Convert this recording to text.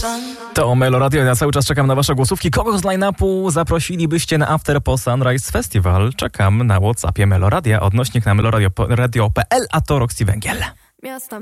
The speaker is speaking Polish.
To Meloradio, ja cały czas czekam na wasze głosówki. Kogo z line-upu zaprosilibyście na After po Sunrise Festival? Czekam na WhatsAppie Meloradia, odnośnik na meloradio.pl, a to Roxy Węgiel. Miasta